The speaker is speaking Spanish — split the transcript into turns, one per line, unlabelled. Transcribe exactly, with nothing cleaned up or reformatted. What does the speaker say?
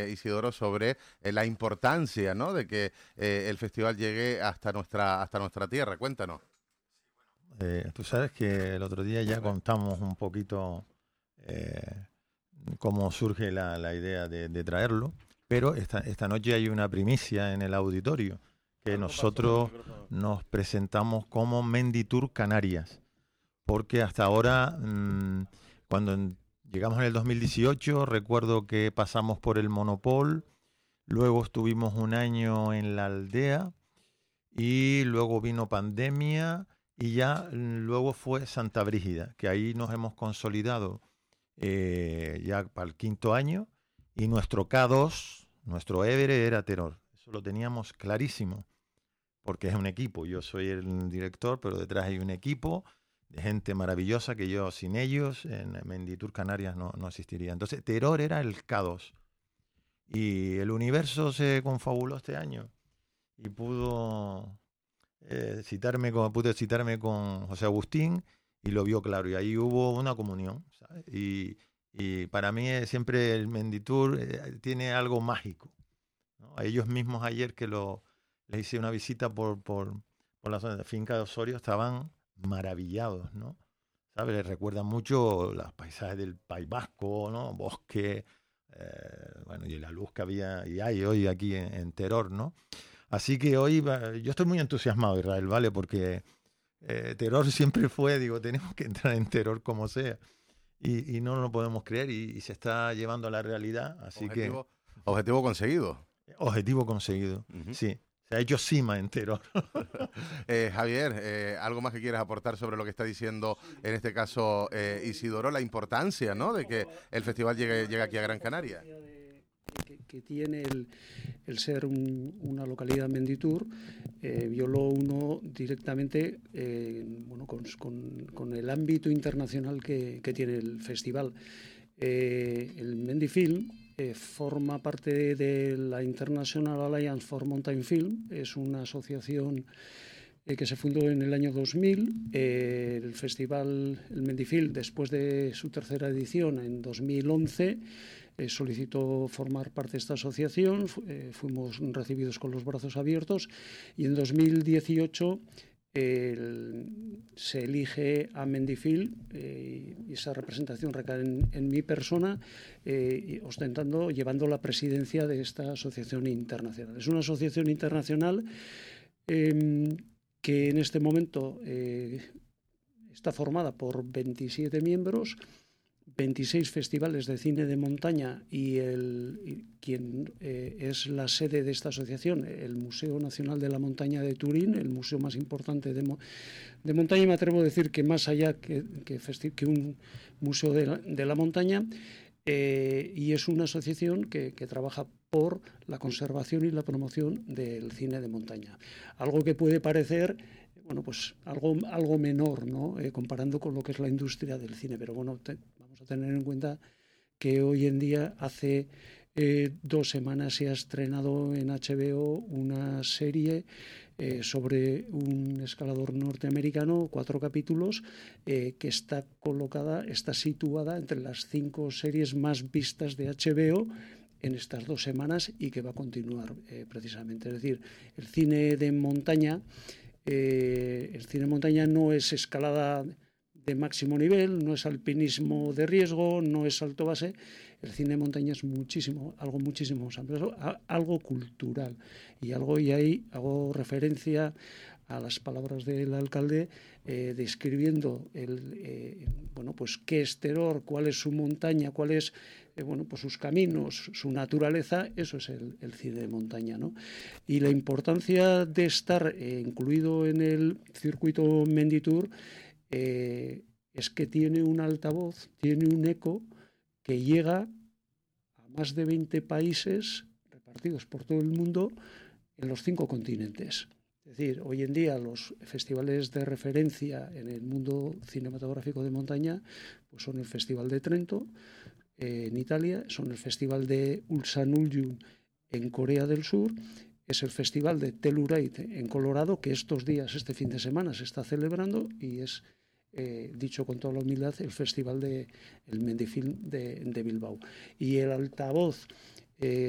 eh, Isidoro, sobre eh, la importancia, ¿no?, de que eh, el festival llegue hasta nuestra, hasta nuestra tierra. Cuéntanos.
Eh, tú sabes que el otro día ya contamos un poquito eh, cómo surge la, la idea de, de traerlo, pero esta, esta noche hay una primicia en el auditorio, que nosotros nos presentamos como Menditour Canarias, porque hasta ahora, mmm, cuando en, llegamos en el dos mil dieciocho, recuerdo que pasamos por el Monopol, luego estuvimos un año en la aldea, y luego vino pandemia, y ya luego fue Santa Brígida, que ahí nos hemos consolidado eh, ya para el quinto año, y nuestro K dos, nuestro Évere era Terror. Eso lo teníamos clarísimo, porque es un equipo. Yo soy el director, pero detrás hay un equipo de gente maravillosa que yo sin ellos en Menditour Canarias no, no existiría. Entonces Terror era el K dos. Y el universo se confabuló este año y pudo eh, citarme con, pude citarme con José Agustín y lo vio claro. Y ahí hubo una comunión, ¿sabes? Y, y para mí eh, siempre el Menditour eh, tiene algo mágico, ¿no? A ellos mismos ayer que lo, les hice una visita por, por, por la zona de finca de Osorio, estaban maravillados, ¿no? ¿Sabes? Les recuerdan mucho los paisajes del País Vasco, ¿no? Bosque, eh, bueno, y la luz que había y hay hoy aquí en, en Terror, ¿no? Así que hoy va, yo estoy muy entusiasmado, Israel, ¿vale? Porque eh, Terror siempre fue, digo, tenemos que entrar en Terror como sea. Y, y no lo podemos creer y, y se está llevando a la realidad. Así
Objetivo,
que...
objetivo conseguido.
Objetivo conseguido,
Uh-huh.
sí. Se ha hecho cima en Terror.
eh, Javier, eh, ¿algo más que quieras aportar sobre lo que está diciendo, en este caso, eh, Isidoro, la importancia, ¿no?, de que el festival llegue, llegue aquí a Gran Canaria?
Que, que tiene el, el ser un, una localidad Menditour, eh, violó uno directamente eh, bueno, con, con, con el ámbito internacional que, que tiene el festival. Eh, el Mendifilm eh, forma parte de la International Alliance for Mountain Film, es una asociación eh, que se fundó en el año dos mil. Eh, el festival, el Mendifilm, después de su tercera edición en dos mil once, Eh, solicitó formar parte de esta asociación, eh, fuimos recibidos con los brazos abiertos y en dos mil dieciocho eh, se elige a Mendifilm eh, y esa representación recae en, en mi persona, eh, ostentando, llevando la presidencia de esta asociación internacional. Es una asociación internacional eh, que en este momento eh, está formada por veintisiete miembros, veintiséis festivales de cine de montaña y, el, y quien eh, es la sede de esta asociación, el Museo Nacional de la Montaña de Turín, el museo más importante de, de montaña, y me atrevo a decir que más allá que, que, que un museo de la, de la montaña, eh, y es una asociación que, que trabaja por la conservación y la promoción del cine de montaña. Algo que puede parecer... bueno, pues algo, algo menor, ¿no?, eh, comparando con lo que es la industria del cine. Pero bueno, te, vamos a tener en cuenta que hoy en día, hace eh, dos semanas se ha estrenado en H B O una serie eh, sobre un escalador norteamericano, cuatro capítulos, eh, que está colocada, está situada entre las cinco series más vistas de H B O en estas dos semanas y que va a continuar eh, precisamente. Es decir, el cine de montaña... Eh, el cine de montaña no es escalada de máximo nivel, no es alpinismo de riesgo, no es salto base. El cine de montaña es muchísimo, algo muchísimo más amplio, algo cultural. Y algo, y ahí hago referencia a las palabras del alcalde eh, describiendo el, eh, bueno, pues qué es Terror, cuál es su montaña, cuál es eh, bueno, pues sus caminos, su naturaleza. Eso es el, el cine de montaña, ¿no? Y la importancia de estar eh, incluido en el circuito Menditour eh, es que tiene un altavoz, tiene un eco que llega a más de veinte países repartidos por todo el mundo en los cinco continentes. Es decir, hoy en día los festivales de referencia en el mundo cinematográfico de montaña pues son el Festival de Trento eh, en Italia, son el Festival de Ulsan Ullum en Corea del Sur, es el Festival de Telluride en Colorado, que estos días, este fin de semana, se está celebrando, y es, eh, dicho con toda la humildad, el Festival de el Mendifilm de, de Bilbao. Y el altavoz... Eh,